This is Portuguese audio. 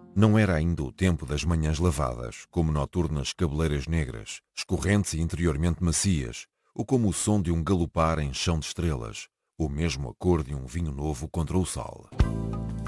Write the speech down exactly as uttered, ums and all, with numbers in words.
Não era ainda o tempo das manhãs lavadas, como noturnas cabeleiras negras, escorrentes e interiormente macias, ou como o som de um galopar em chão de estrelas, ou mesmo a cor de um vinho novo contra o sol.